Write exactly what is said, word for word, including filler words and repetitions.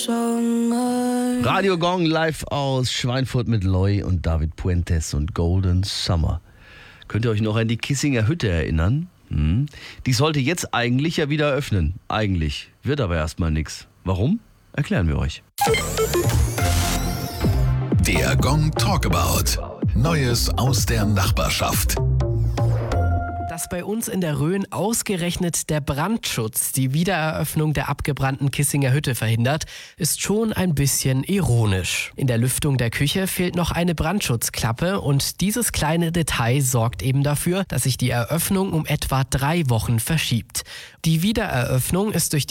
Radio Gong live aus Schweinfurt mit Loy und David Puentes und Golden Summer. Könnt ihr euch noch an die Kissinger Hütte erinnern? Hm. Die sollte jetzt eigentlich ja wieder öffnen. Eigentlich. Wird aber erstmal nichts. Warum? Erklären wir euch. Der Gong Talkabout. Neues aus der Nachbarschaft. Dass bei uns in der Rhön ausgerechnet der Brandschutz die Wiedereröffnung der abgebrannten Kissinger Hütte verhindert, ist schon ein bisschen ironisch. In der Lüftung der Küche fehlt noch eine Brandschutzklappe und dieses kleine Detail sorgt eben dafür, dass sich die Eröffnung um etwa drei Wochen verschiebt. Die Wiedereröffnung ist durch